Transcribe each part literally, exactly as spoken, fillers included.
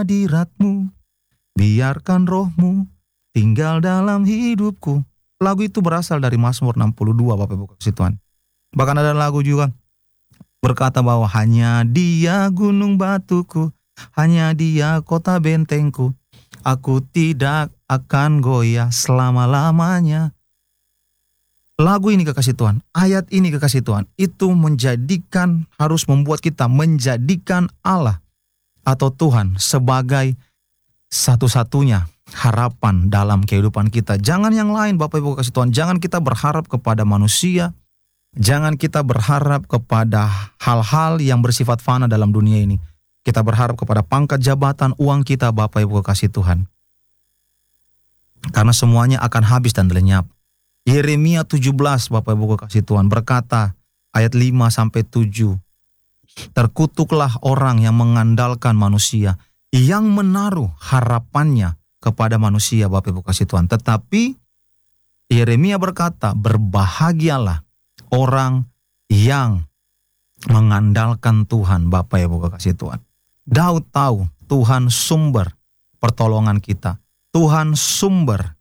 hadiratmu, biarkan rohmu tinggal dalam hidupku. Lagu itu berasal dari Mazmur enam puluh dua, Bapak Ibu kasih Tuhan. Bahkan ada lagu juga berkata bahwa hanya Dia gunung batuku, hanya Dia kota bentengku, aku tidak akan goyah selama-lamanya. Lagu ini kekasih Tuhan, ayat ini kekasih Tuhan, itu menjadikan, harus membuat kita menjadikan Allah atau Tuhan sebagai satu-satunya harapan dalam kehidupan kita. Jangan yang lain Bapak Ibu kasih Tuhan, jangan kita berharap kepada manusia, jangan kita berharap kepada hal-hal yang bersifat fana dalam dunia ini. Kita berharap kepada pangkat jabatan, uang kita Bapak Ibu kasih Tuhan. Karena semuanya akan habis dan lenyap. Yeremia tujuh belas Bapak Ibu kasih Tuhan berkata ayat lima sampai tujuh. Terkutuklah orang yang mengandalkan manusia, yang menaruh harapannya kepada manusia Bapak Ibu kasih Tuhan. Tetapi Yeremia berkata, berbahagialah orang yang mengandalkan Tuhan Bapak Ibu kasih Tuhan. Daud tahu Tuhan sumber pertolongan kita. Tuhan sumber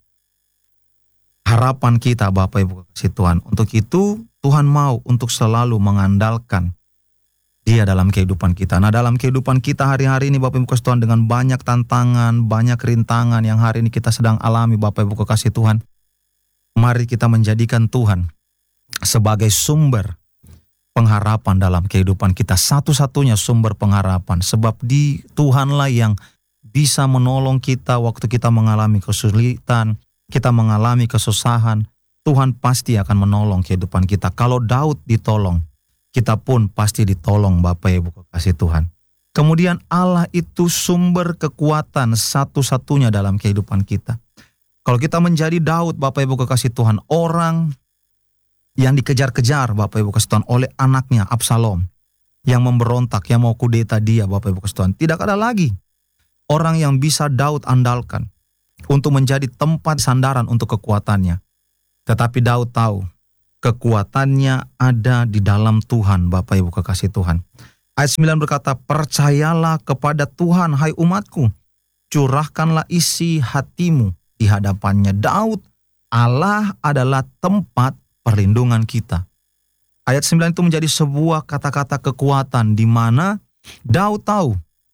harapan kita Bapak Ibu kasih Tuhan. Untuk itu Tuhan mau untuk selalu mengandalkan Dia dalam kehidupan kita. Nah dalam kehidupan kita hari-hari ini Bapak Ibu kasih Tuhan, dengan banyak tantangan, banyak rintangan yang hari ini kita sedang alami Bapak Ibu kasih Tuhan. Mari kita menjadikan Tuhan sebagai sumber pengharapan dalam kehidupan kita. Satu-satunya sumber pengharapan. Sebab di Tuhanlah yang bisa menolong kita waktu kita mengalami kesulitan, kita mengalami kesusahan. Tuhan pasti akan menolong kehidupan kita. Kalau Daud ditolong, kita pun pasti ditolong Bapak Ibu kasih Tuhan. Kemudian Allah itu sumber kekuatan satu-satunya dalam kehidupan kita. Kalau kita menjadi Daud Bapak Ibu kasih Tuhan, orang yang dikejar-kejar Bapak Ibu kasih Tuhan oleh anaknya Absalom, yang memberontak, yang mau kudeta dia Bapak Ibu kasih Tuhan. Tidak ada lagi orang yang bisa Daud andalkan untuk menjadi tempat sandaran untuk kekuatannya. Tetapi Daud tahu kekuatannya ada di dalam Tuhan Bapak Ibu kekasih Tuhan. Ayat sembilan berkata, percayalah kepada Tuhan hai umatku, curahkanlah isi hatimu di hadapannya. Daud, Allah adalah tempat perlindungan kita. Ayat sembilan itu menjadi sebuah kata-kata kekuatan di mana Daud tahu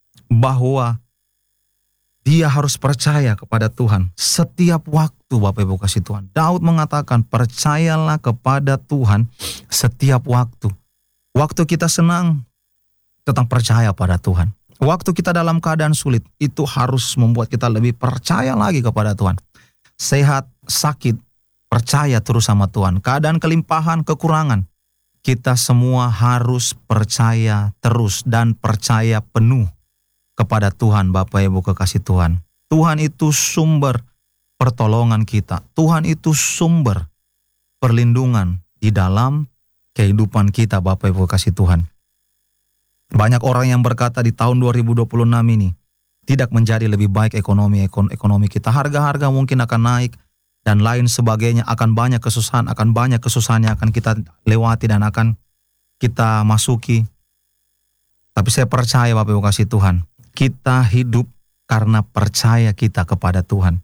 bahwa dia harus percaya kepada Tuhan setiap waktu Bapak Ibu kasih Tuhan. Daud mengatakan percayalah kepada Tuhan setiap waktu. Waktu kita senang, tetap percaya pada Tuhan. Waktu kita dalam keadaan sulit, itu harus membuat kita lebih percaya lagi kepada Tuhan. Sehat, sakit, percaya terus sama Tuhan. Keadaan kelimpahan, kekurangan, kita semua harus percaya terus dan percaya penuh kepada Tuhan Bapak Ibu kekasih Tuhan. Tuhan itu sumber pertolongan kita. Tuhan itu sumber perlindungan di dalam kehidupan kita Bapak Ibu kekasih Tuhan. Banyak orang yang berkata di tahun dua ribu dua puluh enam ini tidak menjadi lebih baik ekonomi ekonomi kita. Harga-harga mungkin akan naik dan lain sebagainya, akan banyak kesusahan, akan banyak kesusahan yang akan kita lewati dan akan kita masuki. Tapi saya percaya Bapak Ibu kasih Tuhan, kita hidup karena percaya kita kepada Tuhan.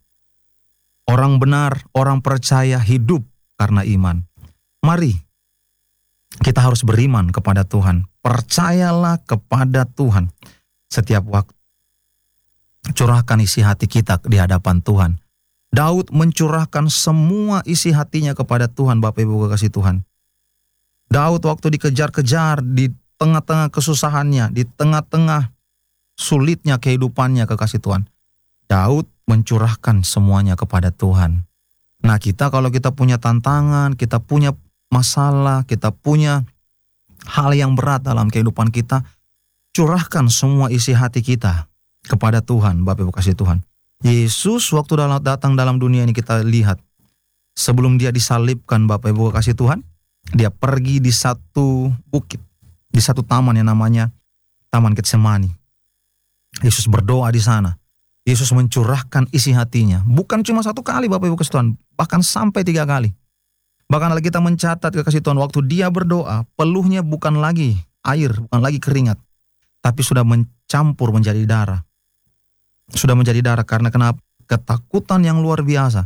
Orang benar, orang percaya hidup karena iman. Mari kita harus beriman kepada Tuhan. Percayalah kepada Tuhan setiap waktu. Curahkan isi hati kita di hadapan Tuhan. Daud mencurahkan semua isi hatinya kepada Tuhan Bapak Ibu kekasih Tuhan. Daud waktu dikejar-kejar di tengah-tengah kesusahannya, di tengah-tengah sulitnya kehidupannya kekasih Tuhan, Daud mencurahkan semuanya kepada Tuhan. Nah kita kalau kita punya tantangan, kita punya masalah, kita punya hal yang berat dalam kehidupan kita, curahkan semua isi hati kita kepada Tuhan Bapak Ibu kasih Tuhan. Yesus waktu datang dalam dunia ini kita lihat, sebelum dia disalibkan Bapak Ibu kasih Tuhan, dia pergi di satu bukit, di satu taman yang namanya Taman Getsemani. Yesus berdoa di sana. Yesus mencurahkan isi hatinya. Bukan cuma satu kali Bapak Ibu kasih Tuhan, bahkan sampai tiga kali. Bahkan lagi kita mencatat kekasih Tuhan, waktu dia berdoa, peluhnya bukan lagi air, bukan lagi keringat, tapi sudah mencampur menjadi darah. sudah menjadi darah. Karena kenapa? Ketakutan yang luar biasa.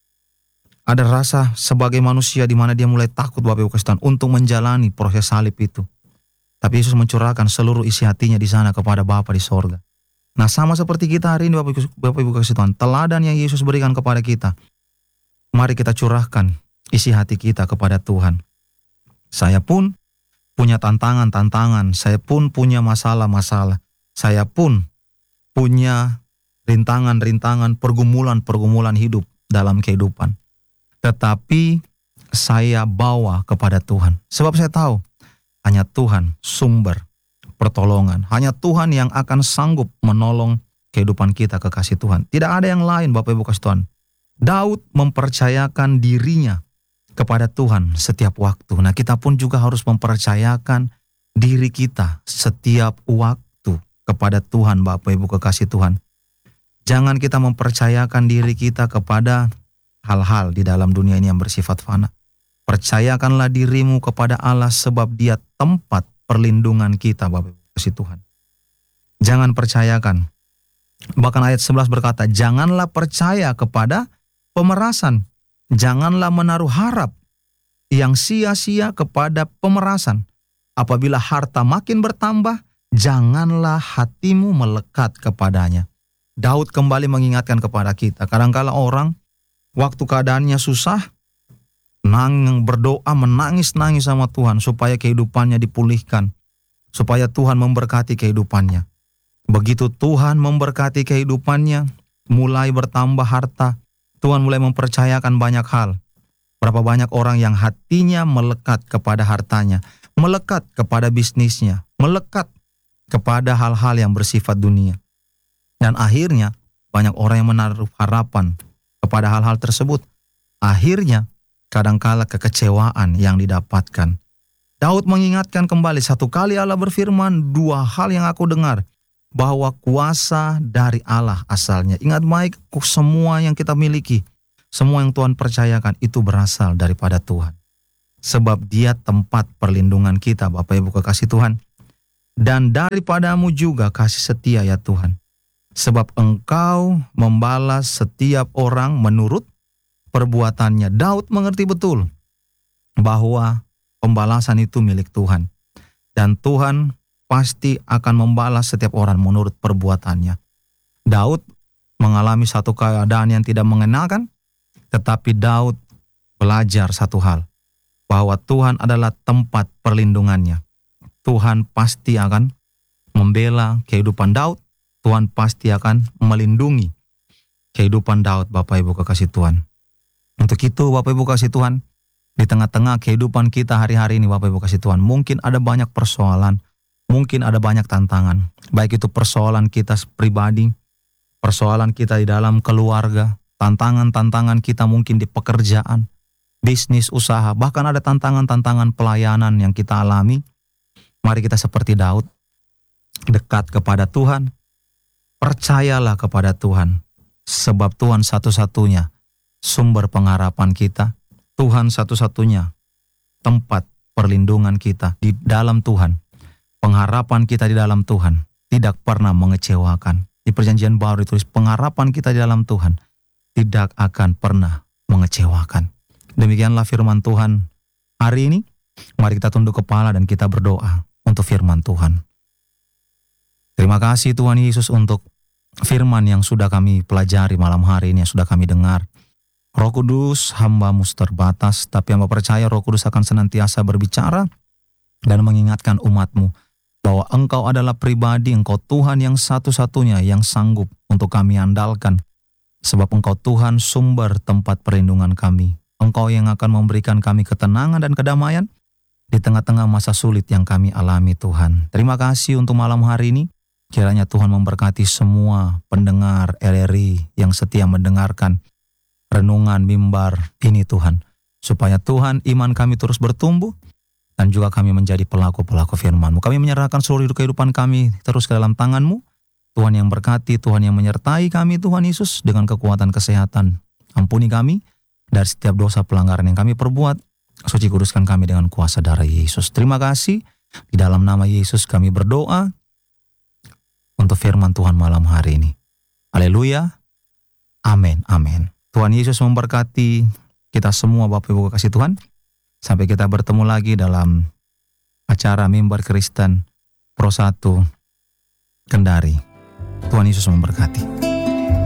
Ada rasa sebagai manusia di mana dia mulai takut Bapak Ibu kasih Tuhan untuk menjalani proses salib itu. Tapi Yesus mencurahkan seluruh isi hatinya di sana kepada Bapa di sorga. Nah, sama seperti kita hari ini Bapak Ibu, Bapak Ibu kasih Tuhan, teladan yang Yesus berikan kepada kita. Mari kita curahkan isi hati kita kepada Tuhan. Saya pun punya tantangan-tantangan, saya pun punya masalah-masalah, saya pun punya rintangan-rintangan, pergumulan-pergumulan hidup dalam kehidupan. Tetapi saya bawa kepada Tuhan. Sebab saya tahu hanya Tuhan sumber pertolongan. Hanya Tuhan yang akan sanggup menolong kehidupan kita, kekasih Tuhan. Tidak ada yang lain Bapak Ibu kasih Tuhan. Daud mempercayakan dirinya kepada Tuhan setiap waktu. Nah, kita pun juga harus mempercayakan diri kita setiap waktu kepada Tuhan Bapak Ibu kekasih Tuhan. Jangan kita mempercayakan diri kita kepada hal-hal di dalam dunia ini yang bersifat fana. Percayakanlah dirimu kepada Allah sebab Dia tempat perlindungan kita Bapak Ibu kekasih Tuhan. Jangan percayakan. Bahkan ayat sebelas berkata, janganlah percaya kepada pemerasan. Janganlah menaruh harap yang sia-sia kepada pemerasan. Apabila harta makin bertambah, janganlah hatimu melekat kepadanya. Daud kembali mengingatkan kepada kita, kadangkala orang waktu keadaannya susah, nangis berdoa, menangis-nangis sama Tuhan supaya kehidupannya dipulihkan, supaya Tuhan memberkati kehidupannya. Begitu Tuhan memberkati kehidupannya, mulai bertambah harta, Tuhan mulai mempercayakan banyak hal. Berapa banyak orang yang hatinya melekat kepada hartanya, melekat kepada bisnisnya, melekat kepada hal-hal yang bersifat dunia. Dan akhirnya banyak orang yang menaruh harapan kepada hal-hal tersebut. Akhirnya kadangkala kekecewaan yang didapatkan. Daud mengingatkan kembali, satu kali Allah berfirman, dua hal yang aku dengar, bahwa kuasa dari Allah asalnya. Ingat baik, semua yang kita miliki, semua yang Tuhan percayakan itu berasal daripada Tuhan. Sebab Dia tempat perlindungan kita Bapak Ibu kekasih Tuhan. Dan daripadamu juga kasih setia ya Tuhan. Sebab Engkau membalas setiap orang menurut perbuatannya. Daud mengerti betul bahwa pembalasan itu milik Tuhan. Dan Tuhan pasti akan membalas setiap orang menurut perbuatannya. Daud mengalami satu keadaan yang tidak mengenakan, tetapi Daud belajar satu hal, bahwa Tuhan adalah tempat perlindungannya. Tuhan pasti akan membela kehidupan Daud, Tuhan pasti akan melindungi kehidupan Daud Bapak Ibu kekasih Tuhan. Untuk itu Bapak Ibu kasih Tuhan, di tengah-tengah kehidupan kita hari-hari ini Bapak Ibu kasih Tuhan, mungkin ada banyak persoalan, mungkin ada banyak tantangan, baik itu persoalan kita pribadi, persoalan kita di dalam keluarga, tantangan-tantangan kita mungkin di pekerjaan, bisnis, usaha, bahkan ada tantangan-tantangan pelayanan yang kita alami. Mari kita seperti Daud, dekat kepada Tuhan, percayalah kepada Tuhan, sebab Tuhan satu-satunya sumber pengharapan kita, Tuhan satu-satunya tempat perlindungan kita di dalam Tuhan. Pengharapan kita di dalam Tuhan tidak pernah mengecewakan. Di perjanjian baru ditulis, pengharapan kita di dalam Tuhan tidak akan pernah mengecewakan. Demikianlah firman Tuhan hari ini. Mari kita tunduk kepala dan kita berdoa untuk firman Tuhan. Terima kasih Tuhan Yesus untuk firman yang sudah kami pelajari malam hari ini, yang sudah kami dengar. Roh Kudus, hamba-Mu terbatas, tapi hamba percaya Roh Kudus akan senantiasa berbicara dan mengingatkan umat-Mu bahwa Engkau adalah pribadi, Engkau Tuhan yang satu-satunya yang sanggup untuk kami andalkan. Sebab Engkau Tuhan sumber tempat perlindungan kami. Engkau yang akan memberikan kami ketenangan dan kedamaian di tengah-tengah masa sulit yang kami alami Tuhan. Terima kasih untuk malam hari ini. Kiranya Tuhan memberkati semua pendengar R R I yang setia mendengarkan renungan mimbar ini Tuhan. Supaya Tuhan iman kami terus bertumbuh dan juga kami menjadi pelaku-pelaku firman-Mu. Kami menyerahkan seluruh kehidupan kami terus ke dalam tangan-Mu. Tuhan yang berkati, Tuhan yang menyertai kami Tuhan Yesus dengan kekuatan kesehatan. Ampuni kami dari setiap dosa pelanggaran yang kami perbuat. Suci kuduskan kami dengan kuasa darah Yesus. Terima kasih. Di dalam nama Yesus kami berdoa untuk firman Tuhan malam hari ini. Haleluya. Amin, amin. Tuhan Yesus memberkati kita semua Bapak Ibu kasih Tuhan. Sampai kita bertemu lagi dalam acara Mimbar Kristen Pro satu Kendari. Tuhan Yesus memberkati.